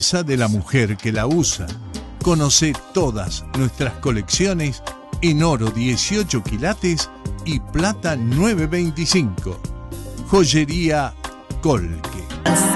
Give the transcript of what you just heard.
de la mujer que la usa. Conoce todas nuestras colecciones en oro 18 quilates y plata 925. Joyería Colque.